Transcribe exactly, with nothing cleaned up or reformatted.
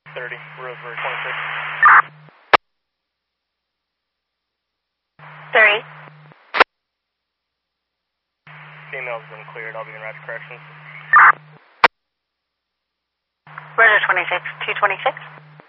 thirty, Roseburg twenty-six. three. Female's been cleared. I'll be in route to corrections. Roger twenty-six, two twenty-six.